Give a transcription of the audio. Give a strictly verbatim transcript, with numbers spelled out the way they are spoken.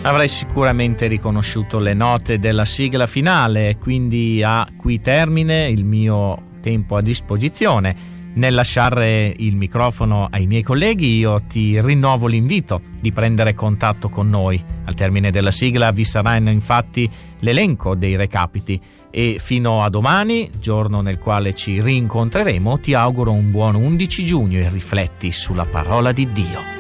Avrai sicuramente riconosciuto le note della sigla finale, quindi a qui termine il mio tempo a disposizione. Nel lasciare il microfono ai miei colleghi, io ti rinnovo l'invito di prendere contatto con noi. Al termine della sigla vi saranno infatti l'elenco dei recapiti e fino a domani, giorno nel quale ci rincontreremo, ti auguro un buon undici giugno e rifletti sulla parola di Dio.